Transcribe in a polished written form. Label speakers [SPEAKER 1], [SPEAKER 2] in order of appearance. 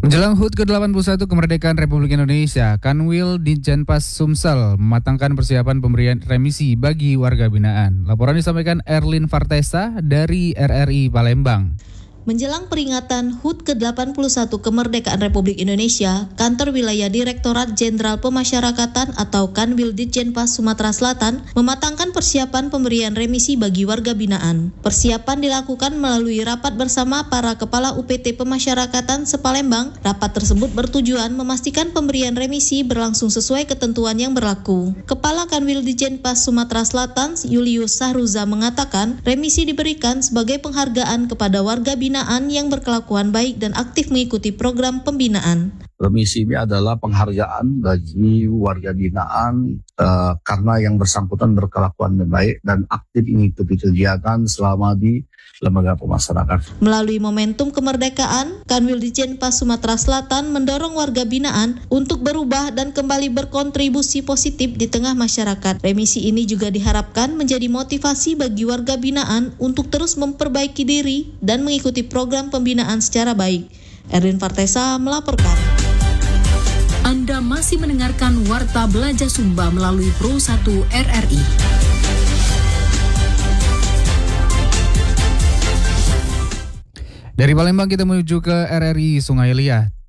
[SPEAKER 1] Menjelang HUT ke-81 kemerdekaan Republik Indonesia, Kanwil Ditjenpas Sumsel mematangkan persiapan pemberian remisi bagi warga binaan. Laporan disampaikan Erlin Vartesa dari RRI Palembang.
[SPEAKER 2] Menjelang peringatan HUT ke-81 kemerdekaan Republik Indonesia, Kantor Wilayah Direktorat Jenderal Pemasyarakatan atau Kanwil Ditjenpas Sumatera Selatan mematangkan persiapan pemberian remisi bagi warga binaan. Persiapan dilakukan melalui rapat bersama para Kepala UPT Pemasyarakatan se-Palembang. Rapat tersebut bertujuan memastikan pemberian remisi berlangsung sesuai ketentuan yang berlaku. Kepala Kanwil Ditjenpas Sumatera Selatan, Julius Sahruza mengatakan, remisi diberikan sebagai penghargaan kepada warga binaan yang berkelakuan baik dan aktif mengikuti program pembinaan.
[SPEAKER 3] Remisi ini adalah penghargaan bagi warga binaan karena yang bersangkutan berkelakuan baik dan aktif mengikuti kegiatan selama di lembaga pemasyarakatan.
[SPEAKER 2] Melalui momentum kemerdekaan, Kanwil Ditjenpas Sumatera Selatan mendorong warga binaan untuk berubah dan kembali berkontribusi positif di tengah masyarakat. Remisi ini juga diharapkan menjadi motivasi bagi warga binaan untuk terus memperbaiki diri dan mengikuti program pembinaan secara baik. Erlin Vartesa melaporkan.
[SPEAKER 4] Anda masih mendengarkan Warta Belanja Sumba melalui Pro 1 RRI.
[SPEAKER 1] Dari Palembang kita menuju ke RRI Sungai Liat.